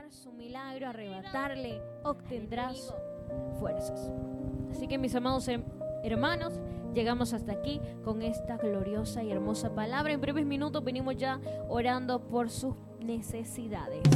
quitar su milagro, arrebatarle, obtendrás fuerzas. Así que mis amados hermanos, llegamos hasta aquí con esta gloriosa y hermosa palabra. En breves minutos venimos ya orando por sus necesidades.